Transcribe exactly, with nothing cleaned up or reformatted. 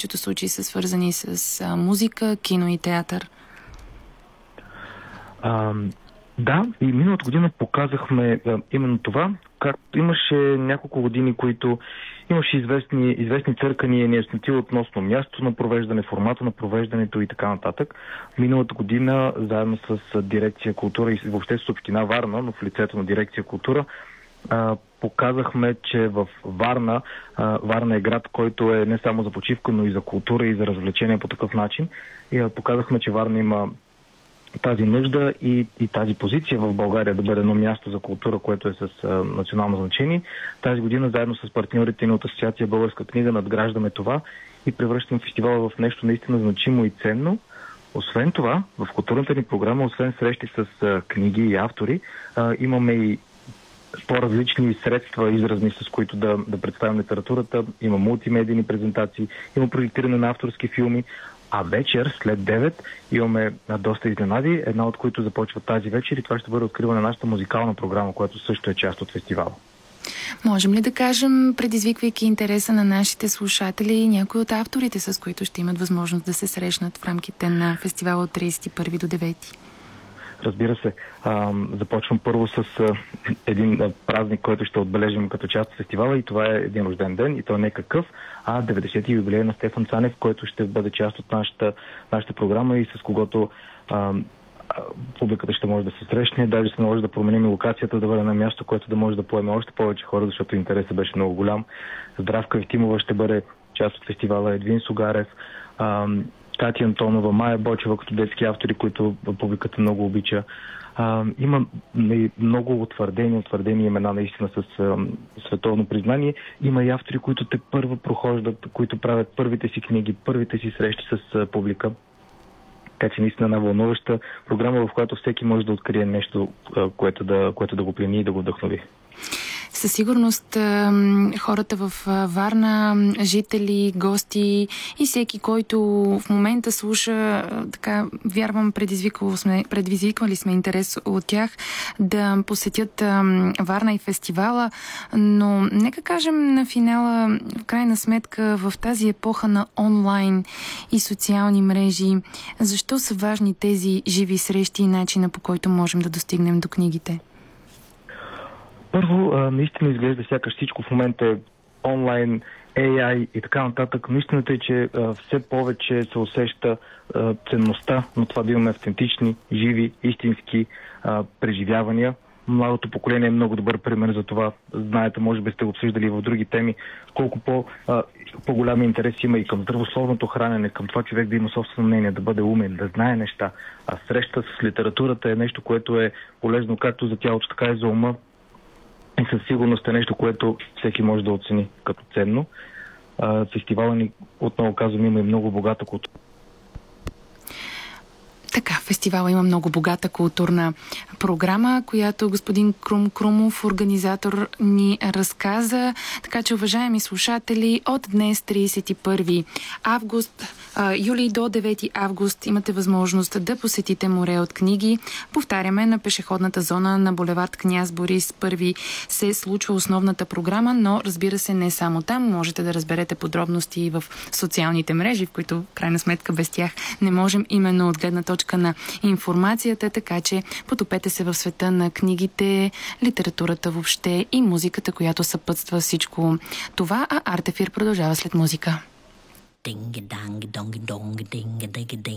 повечето случаи са свързани с а, музика, кино и театър. А, да, и миналата година показахме а, именно това. Както имаше няколко години, които имаше известни, известни църкани и неясноти относно мястото на провеждане, формата на провеждането и така нататък. Миналата година, заедно с дирекция култура и въобще с община Варна, но в лицето на дирекция култура, а, показахме, че в Варна, а, Варна е град, който е не само за почивка, но и за култура и за развлечение по такъв начин. И а, показахме, че Варна има тази нужда и, и тази позиция в България да бъде едно място за култура, което е с а, национално значение. Тази година, заедно с партньорите ни от Асоциация Българска книга, надграждаме това и превръщаме фестивала в нещо наистина значимо и ценно. Освен това, в културната ни програма, освен срещи с а, книги и автори, а, имаме и по-различни средства изразни, с които да, да представим литературата. Има мултимедийни презентации, има проектиране на авторски филми. А вечер, след девет, имаме доста изненади, една от които започва тази вечер и това ще бъде откриване на нашата музикална програма, която също е част от фестивала. Можем ли да кажем, предизвиквайки интереса на нашите слушатели, някои от авторите, с които ще имат възможност да се срещнат в рамките на фестивала от тридесет и първи до девети? Разбира се. А, започвам първо с а, един а, празник, който ще отбележим като част от фестивала и това е един рожден ден и той не е какъв, а деветдесети юбилей на Стефан Цанев, който ще бъде част от нашата, нашата програма и с когото а, а, публиката ще може да се срещне. Даже се наложи да променим локацията, да бъде на място, което да може да поеме още повече хора, защото интересът беше много голям. Здравка Евтимова ще бъде част от фестивала, Едвин Сугарев, а, Катя Антонова, Майя Бочева като детски автори, които публиката много обича. А, има много утвърдени, утвърдени имена наистина с а, световно признание. Има и автори, които те първо прохождат, които правят първите си книги, първите си срещи с а, публика. Така че наистина една вълнуваща програма, в която всеки може да открие нещо, а, което, да, което да го плени и да го вдъхнови. Със сигурност хората в Варна, жители, гости и всеки, който в момента слуша, така вярвам, сме, предизвиквали сме интерес от тях да посетят Варна и фестивала, но нека кажем на финала, в крайна сметка, в тази епоха на онлайн и социални мрежи, защо са важни тези живи срещи и начина, по който можем да достигнем до книгите? Първо, наистина изглежда сякаш всичко в момента е онлайн, Ей Ай и така нататък. Но истината е, че а, все повече се усеща а, ценността на това да имаме автентични, живи, истински а, преживявания. Младото поколение е много добър пример за това. Знаете, може би сте го обсъждали в други теми, колко по, а, по-голям интерес има и към здравословното хранене, към това човек да има собствено мнение, да бъде умен, да знае неща. А среща с литературата е нещо, което е полезно както за тялото, така и за ума. И със сигурност е нещо, което всеки може да оцени като ценно. Фестивалът ни, отново казвам, има и много богата култура. Така, фестивала има много богата културна програма, която господин Крум Крумов, организатор, ни разказа. Така че, уважаеми слушатели, от днес, тридесет и първи август, а, юли до девети август, имате възможност да посетите море от книги. Повтаряме, на пешеходната зона на булевард Княз Борис първи се случва основната програма, но разбира се не само там. Можете да разберете подробности и в социалните мрежи, в които, в крайна сметка, без тях не можем, именно от гледна точка на информацията, така че потопете се в света на книгите, литературата въобще и музиката, която съпътства всичко това, а Артефир продължава след музика.